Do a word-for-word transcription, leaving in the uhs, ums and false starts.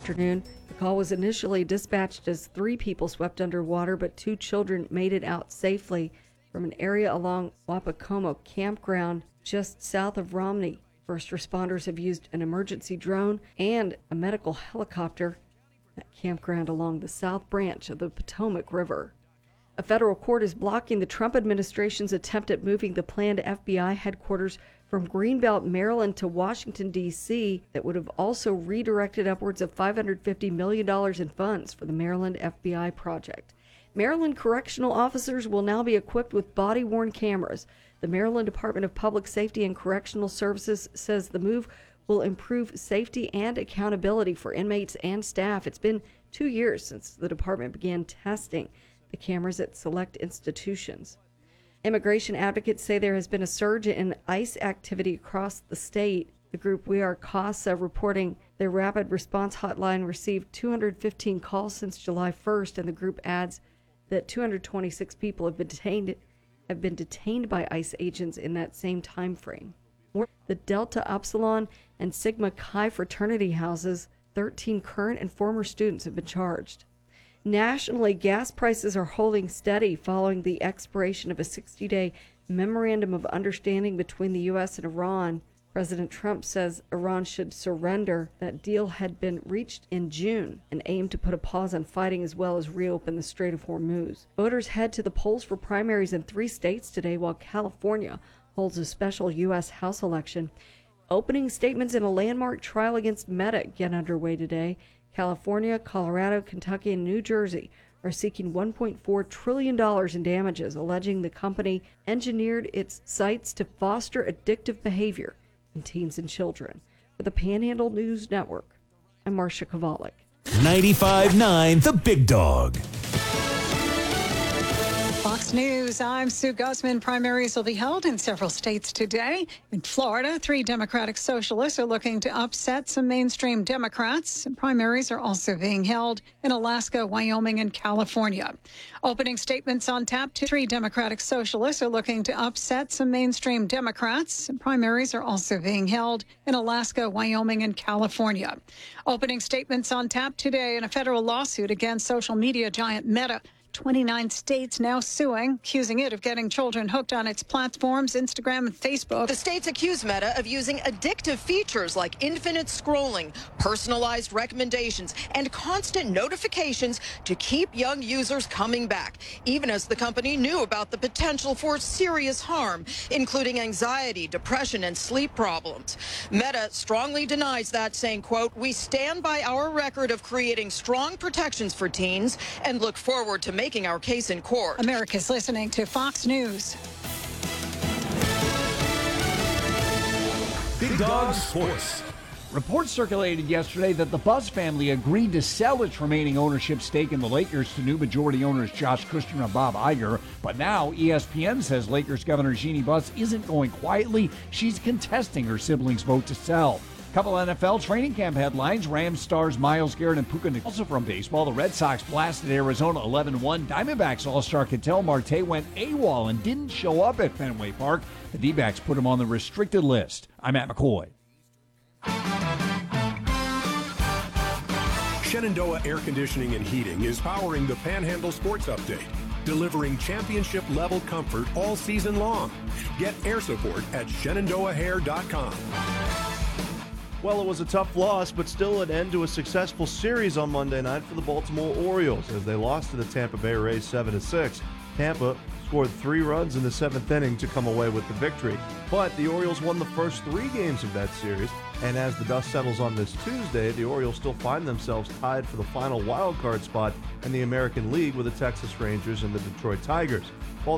afternoon. The call was initially dispatched as three people swept underwater, but two children made it out safely from an area along Wapacomo Campground just south of Romney. First responders have used an emergency drone and a medical helicopter at campground along the south branch of the Potomac River. A federal court is blocking the Trump administration's attempt at moving the planned F B I headquarters from Greenbelt, Maryland to Washington, D C that would have also redirected upwards of five hundred fifty million dollars in funds for the Maryland F B I project. Maryland correctional officers will now be equipped with body-worn cameras. The Maryland Department of Public Safety and Correctional Services says the move will improve safety and accountability for inmates and staff. It's been two years since the department began testing the cameras at select institutions. Immigration advocates say there has been a surge in ICE activity across the state. The group We Are CASA reporting their rapid response hotline received two hundred fifteen calls since July first, and the group adds that two hundred twenty-six people have been detained have been detained by ICE agents in that same time frame. The Delta Upsilon and Sigma Chi fraternity houses, thirteen current and former students have been charged. Nationally, gas prices are holding steady following the expiration of a sixty-day memorandum of understanding between the U S and Iran. President Trump says Iran should surrender. That deal had been reached in June and aimed to put a pause on fighting as well as reopen the Strait of Hormuz. Voters head to the polls for primaries in three states today, while California holds a special U S House election. Opening statements in a landmark trial against Meta get underway today. California, Colorado, Kentucky, and New Jersey are seeking one point four trillion dollars in damages, alleging the company engineered its sites to foster addictive behavior in teens and children. For the Panhandle News Network, I'm Marcia Kovalik. ninety-five point nine The Big Dog. Fox News, I'm Sue Guzman. Primaries will be held in several states today. In Florida, three Democratic socialists are looking to upset some mainstream Democrats. And primaries are also being held in Alaska, Wyoming, and California. Opening statements on tap to three Democratic socialists are looking to upset some mainstream Democrats. And primaries are also being held in Alaska, Wyoming, and California. Opening statements on tap today in a federal lawsuit against social media giant Meta. twenty-nine states now suing, accusing it of getting children hooked on its platforms, Instagram and Facebook. The states accuse Meta of using addictive features like infinite scrolling, personalized recommendations, and constant notifications to keep young users coming back, even as the company knew about the potential for serious harm, including anxiety, depression, and sleep problems. Meta strongly denies that, saying, quote, "We stand by our record of creating strong protections for teens and look forward to making our case in court." America's listening to Fox News. Big Dog Sports. Reports circulated yesterday that the Buzz family agreed to sell its remaining ownership stake in the Lakers to new majority owners Josh Kushner and Bob Iger. But now E S P N says Lakers Governor Jeannie Buss isn't going quietly. She's contesting her siblings' vote to sell. Couple N F L training camp headlines. Rams stars Myles Garrett and Puka Nacua. Also from baseball, the Red Sox blasted Arizona eleven one. Diamondbacks All-Star Ketel Marte went AWOL and didn't show up at Fenway Park. The D-backs put him on the restricted list. I'm Matt McCoy. Shenandoah Air Conditioning and Heating is powering the Panhandle Sports Update, delivering championship-level comfort all season long. Get air support at Shenandoah Hair dot com. Well, it was a tough loss, but still an end to a successful series on Monday night for the Baltimore Orioles as they lost to the Tampa Bay Rays seven to six. Tampa scored three runs in the seventh inning to come away with the victory. But the Orioles won the first three games of that series, and as the dust settles on this Tuesday, the Orioles still find themselves tied for the final wild card spot in the American League with the Texas Rangers and the Detroit Tigers.